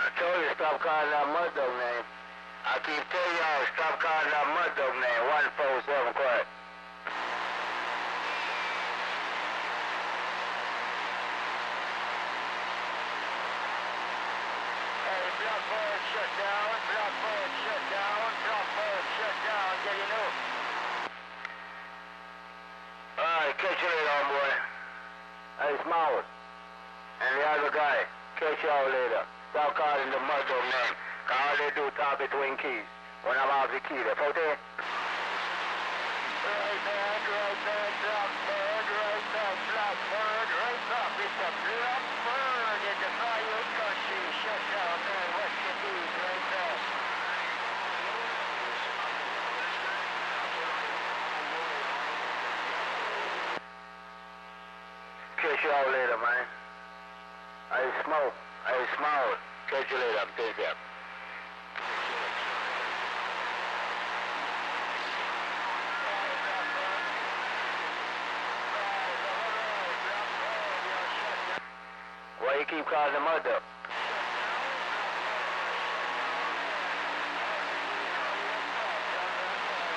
told you stop calling that mud dog name. I keep telling y'all stop calling that mud dog name. 147 quiet. Hey, Blackbird shut down. Blackbird shut down. Blackbird shut down. Yeah, you know. Alright, catch you later, homeboy. Hey, Smallwood. And the other guy. Catch y'all later. Stop calling the mud dog name. Cause all they do talk between keys. When I'm off the key, that's okay? Right back, Blackbird, right back, Blackbird, right back. It's a Blackbird in the Bayou country. Shut down, man. West Indies, right back. Catch y'all later, man. I smoke. Catch you later. Take care. Why you keep calling the mud up?